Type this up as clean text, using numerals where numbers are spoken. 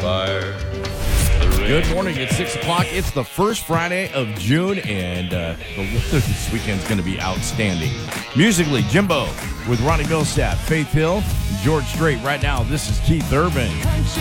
fire. Good morning. It's 6 o'clock. It's the first Friday of June, and the weather this weekend's going to be outstanding. Musically, Jimbo with Ronnie Millsap, Faith Hill, George Strait. Right now, this is Keith Urban.